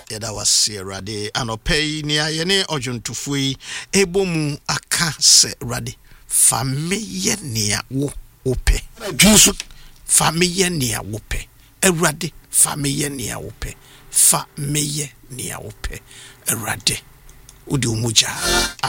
yɛda wase Awurade anɔpɛ yi ne ayene ɔdwontofo yi ebomu aka sɛ Awurade fa meyɛ nea wo opɛ dwusu fa meyɛ nea wo pɛ Awurade fa meyɛ nea wo pɛ fa meyɛ nea wo pɛ Awurade wode umugya